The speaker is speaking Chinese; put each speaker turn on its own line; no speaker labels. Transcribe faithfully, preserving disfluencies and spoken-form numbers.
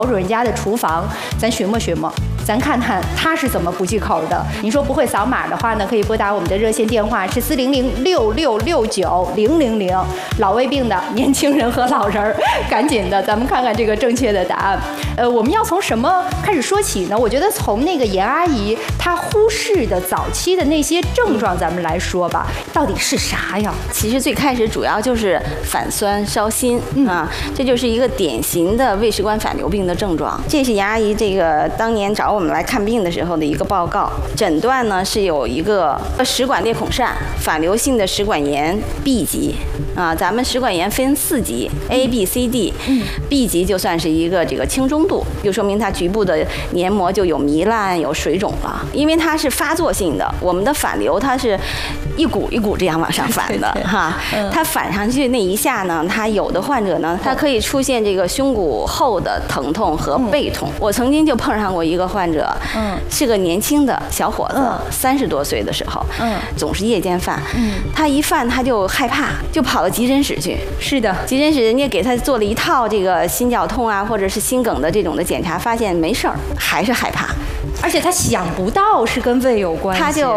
主人家的厨房，咱寻摸寻摸，咱看看他是怎么不忌口的。你说不会扫码的话呢，可以拨打我们的热线电话是四零零六六六九零零零。老胃病的年轻人和老人儿，赶紧的，咱们看看这个正确的答案。呃，我们要从什么开始说起呢？我觉得从那个严阿姨她忽视的早期的那些症状，咱们来说吧，到底是啥呀？
其实最开始主要就是反酸烧心、嗯、啊，这就是一个典型的胃食管反流病的症状。这是严阿姨这个当年找我们来看病的时候的一个报告，诊断呢是有一个食管裂孔疝反流性的食管炎 B 级啊，咱们食管炎分四级 A B C D， 嗯 B 级就算是一个这个轻中度，就说明它局部的黏膜就有糜烂有水肿了。因为它是发作性的，我们的反流它是一股一股这样往上反的对对哈，它反上去那一下呢，它有的患者呢，它可以出现这个胸骨后的疼痛和背痛。嗯、我曾经就碰上过一个患者，嗯，是个年轻的小伙子，三十多岁的时候，嗯，总是夜间犯，嗯，他一犯他就害怕，就跑到急诊室去。
是的，
急诊室人家给他做了一套这个心绞痛啊，或者是心梗的这种的检查，发现没事儿，还是害怕。
而且他想不到是跟胃有关系，
他就